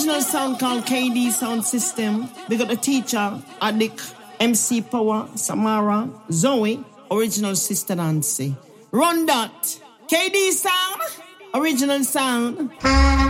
original sound called KD Sound System. We got the teacher, Adik, MC Power, Samara, Zoe, original sister Nancy. Run that. KD Sound, original sound.